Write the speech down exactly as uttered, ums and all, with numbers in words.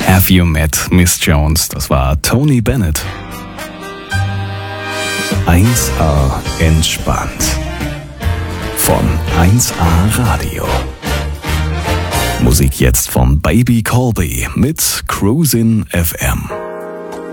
Have You Met Miss Jones? Das war Tony Bennett. eins A entspannt. Von eins A Radio. Musik jetzt von Baby Colby mit Cruisin' F M.